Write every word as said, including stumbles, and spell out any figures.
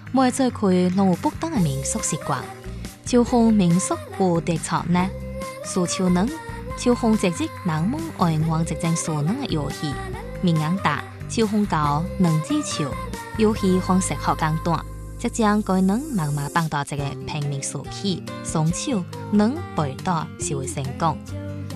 每做开拢有不同嘅民俗习惯，秋风民俗有特长呢。数秋能，秋风节日人们爱玩一种数能嘅游戏，面硬大，秋风高，两支球，游戏方式好简单，即将该能慢慢放到一个平面数起，双手能背到是会成功。